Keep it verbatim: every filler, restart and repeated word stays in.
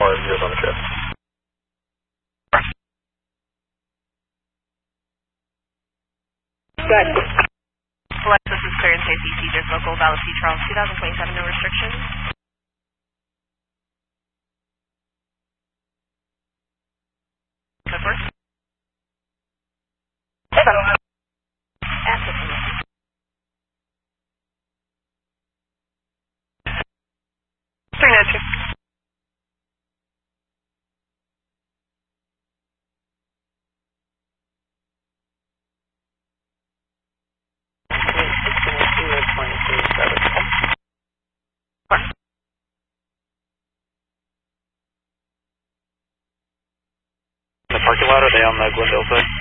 Or zeros on the trip. Good. Alexis is clear and safety, Cedric, local, Valley C. Charles, two thousand twenty-seven, no restrictions. Good work. Asset. three nine two. The parking lot, are they on the Glendale side?